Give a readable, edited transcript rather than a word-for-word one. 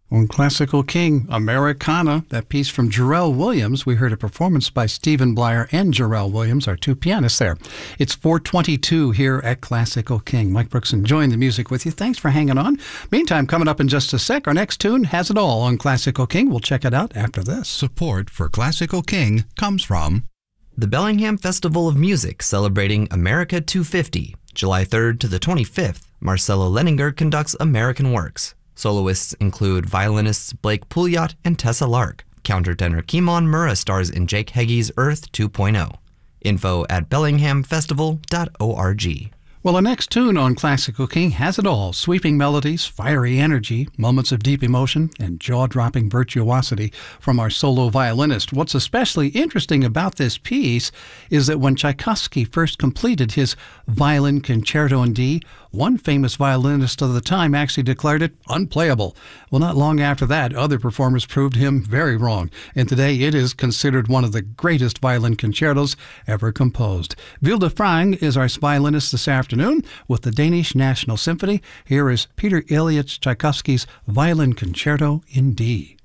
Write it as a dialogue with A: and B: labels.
A: On Classical King, Americana, that piece from Jarrell Williams. We heard a performance by Stephen Blyer and Jarrell Williams, our two pianists there. It's 4:22 here at Classical King. Mike Brooks enjoying the music with you. Thanks for hanging on. Meantime, coming up in just a sec, our next tune has it all on Classical King. We'll check it out after this.
B: Support for Classical King comes from
C: the Bellingham Festival of Music, celebrating America 250. July 3rd to the 25th, Marcelo Leninger conducts American Works. Soloists include violinists Blake Pouliot and Tessa Lark. Countertenor Kimon Murrah stars in Jake Heggie's Earth 2.0. Info at bellinghamfestival.org.
A: Well, the next tune on Classical King has it all. Sweeping melodies, fiery energy, moments of deep emotion, and jaw-dropping virtuosity from our solo violinist. What's especially interesting about this piece is that when Tchaikovsky first completed his Violin Concerto in D, one famous violinist of the time actually declared it unplayable. Well, not long after that, other performers proved him very wrong, and today it is considered one of the greatest violin concertos ever composed. Vilde Frang is our violinist this afternoon with the Danish National Symphony. Here is Peter Ilyich Tchaikovsky's Violin Concerto in D.